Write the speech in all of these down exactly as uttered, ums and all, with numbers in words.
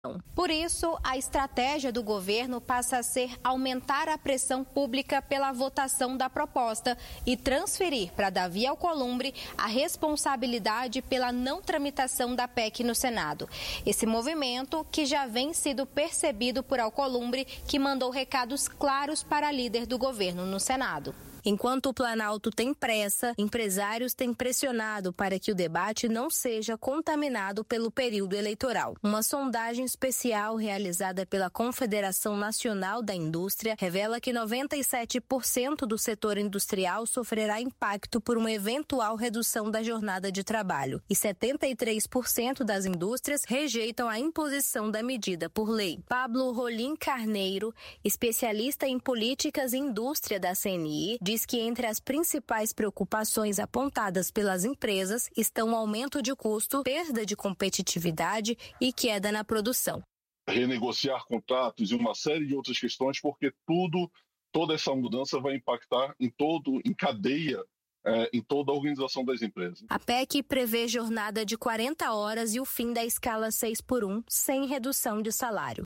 Por isso, a estratégia do governo passa a ser aumentar a pressão pública pela votação da proposta e transferir para Davi Alcolumbre a responsabilidade pela não tramitação da P E C no Senado. Esse movimento que já vem sido percebido por Alcolumbre, que mandou recados claros para a líder do governo no Senado. Enquanto o Planalto tem pressa, empresários têm pressionado para que o debate não seja contaminado pelo período eleitoral. Uma sondagem especial realizada pela Confederação Nacional da Indústria revela que noventa e sete por cento do setor industrial sofrerá impacto por uma eventual redução da jornada de trabalho e setenta e três por cento das indústrias rejeitam a imposição da medida por lei. Pablo Rolim Carneiro, especialista em políticas e indústria da C N I, diz que entre as principais preocupações apontadas pelas empresas estão o aumento de custo, perda de competitividade e queda na produção. Renegociar contratos e uma série de outras questões, porque tudo, toda essa mudança vai impactar em todo, em cadeia, é, em toda a organização das empresas. A P E C prevê jornada de quarenta horas e o fim da escala seis por um, sem redução de salário.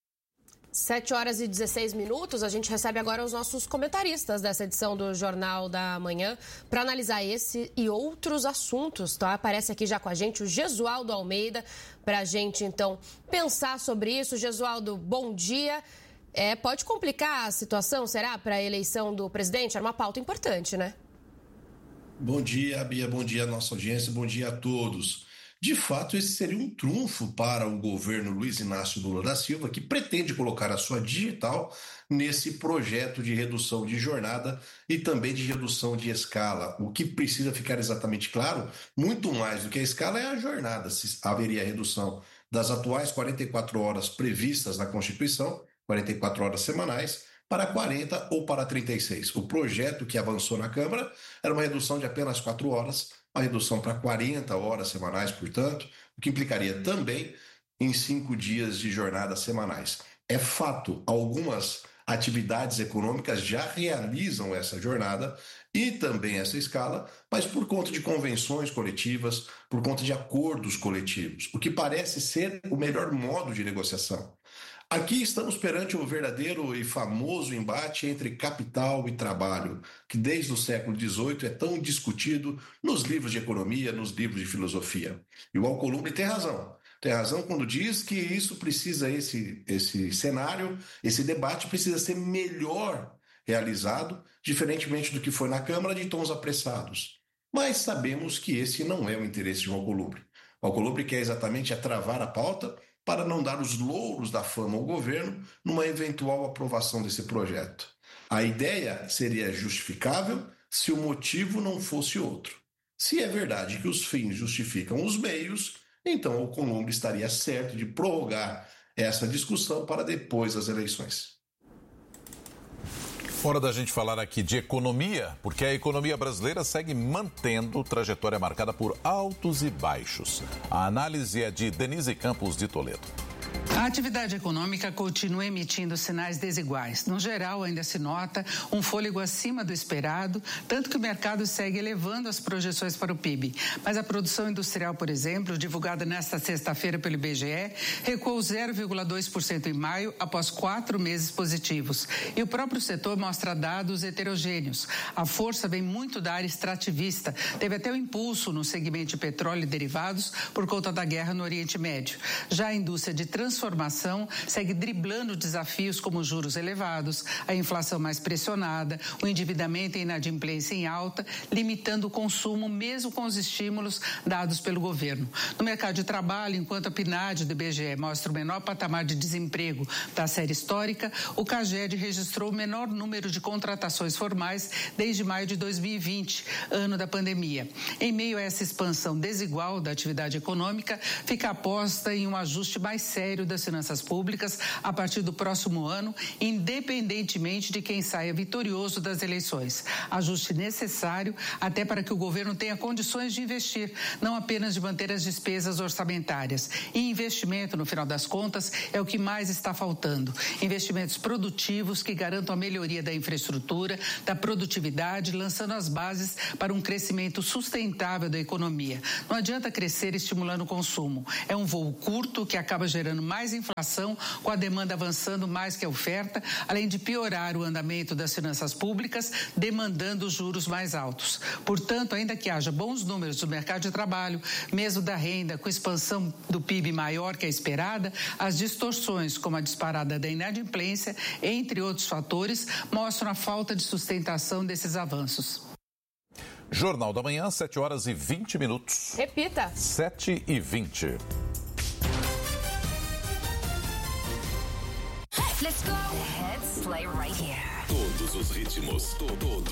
sete horas e dezesseis minutos, a gente recebe agora os nossos comentaristas dessa edição do Jornal da Manhã para analisar esse e outros assuntos, tá? Aparece aqui já com a gente o Gesualdo Almeida para a gente, então, pensar sobre isso. Gesualdo, bom dia. É, pode complicar a situação, será, para a eleição do presidente? Era uma pauta importante, né? Bom dia, Bia, bom dia à nossa audiência, bom dia a todos. De fato, esse seria um trunfo para o governo Luiz Inácio Lula da Silva, que pretende colocar a sua digital nesse projeto de redução de jornada e também de redução de escala. O que precisa ficar exatamente claro, muito mais do que a escala, é a jornada. Se haveria redução das atuais quarenta e quatro horas previstas na Constituição, quarenta e quatro horas semanais, para quarenta ou para trinta e seis. O projeto que avançou na Câmara era uma redução de apenas quatro horas, uma redução para quarenta horas semanais, portanto, o que implicaria também em cinco dias de jornada semanais. É fato, algumas atividades econômicas já realizam essa jornada e também essa escala, mas por conta de convenções coletivas, por conta de acordos coletivos, o que parece ser o melhor modo de negociação. Aqui estamos perante o verdadeiro e famoso embate entre capital e trabalho, que desde o século dezoito é tão discutido nos livros de economia, nos livros de filosofia. E o Alcolumbre tem razão. Tem razão quando diz que isso precisa, esse, esse cenário, esse debate precisa ser melhor realizado, diferentemente do que foi na Câmara, de tons apressados. Mas sabemos que esse não é o interesse de Alcolumbre. O Alcolumbre quer exatamente é travar a pauta para não dar os louros da fama ao governo numa eventual aprovação desse projeto. A ideia seria justificável se o motivo não fosse outro. Se é verdade que os fins justificam os meios, então o Alcolumbre estaria certo de prorrogar essa discussão para depois das eleições. Hora da gente falar aqui de economia, porque a economia brasileira segue mantendo trajetória marcada por altos e baixos. A análise é de Denise Campos de Toledo. A atividade econômica continua emitindo sinais desiguais. No geral, ainda se nota um fôlego acima do esperado, tanto que o mercado segue elevando as projeções para o P I B. Mas a produção industrial, por exemplo, divulgada nesta sexta-feira pelo I B G E, recuou zero vírgula dois por cento em maio, após quatro meses positivos. E o próprio setor mostra dados heterogêneos. A força vem muito da área extrativista. Teve até um impulso no segmento de petróleo e derivados por conta da guerra no Oriente Médio. Já a indústria de transformação segue driblando desafios como juros elevados, a inflação mais pressionada, o endividamento e a inadimplência em alta, limitando o consumo mesmo com os estímulos dados pelo governo. No mercado de trabalho, enquanto a P N A D do I B G E mostra o menor patamar de desemprego da série histórica, o CAGED registrou o menor número de contratações formais desde maio de dois mil e vinte, ano da pandemia. Em meio a essa expansão desigual da atividade econômica, fica aposta em um ajuste mais sério das finanças públicas a partir do próximo ano, independentemente de quem saia vitorioso das eleições. Ajuste necessário até para que o governo tenha condições de investir, não apenas de manter as despesas orçamentárias. E investimento, no final das contas, é o que mais está faltando. Investimentos produtivos que garantam a melhoria da infraestrutura, da produtividade, lançando as bases para um crescimento sustentável da economia. Não adianta crescer estimulando o consumo. É um voo curto que acaba gerando mais mais inflação, com a demanda avançando mais que a oferta, além de piorar o andamento das finanças públicas, demandando juros mais altos. Portanto, ainda que haja bons números do mercado de trabalho, mesmo da renda, com expansão do P I B maior que a esperada, as distorções, como a disparada da inadimplência, entre outros fatores, mostram a falta de sustentação desses avanços. Jornal da Manhã, sete horas e vinte minutos. Repita. sete e vinte. Let's go. The hits play right here. Todos os ritmos, to, todos